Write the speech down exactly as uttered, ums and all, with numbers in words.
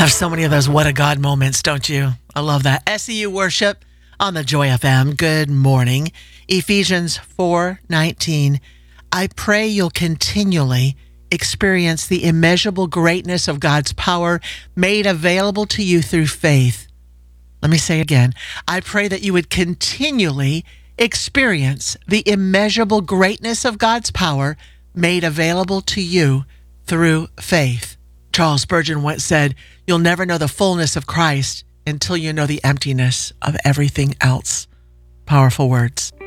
Have so many of those what a God moments, don't you? I love that. S E U worship on the Joy F M. Good morning. Ephesians four nineteen. I pray you'll continually experience the immeasurable greatness of God's power made available to you through faith. Let me say again. I pray that you would continually experience the immeasurable greatness of God's power made available to you through faith. Charles Spurgeon once said, you'll never know the fullness of Christ until you know the emptiness of everything else. Powerful words.